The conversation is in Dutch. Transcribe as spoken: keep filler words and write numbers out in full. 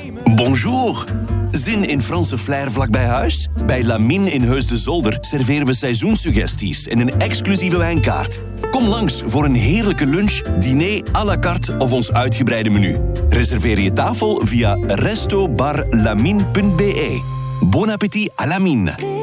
Bonjour. Zin in Franse flair vlakbij huis? Bij Lamine in Heus de Zolder serveren we seizoenssuggesties in een exclusieve wijnkaart. Kom langs voor een heerlijke lunch, diner à la carte of ons uitgebreide menu. Reserveer je tafel via resto bar lamine punt be. Bon appétit à Lamine.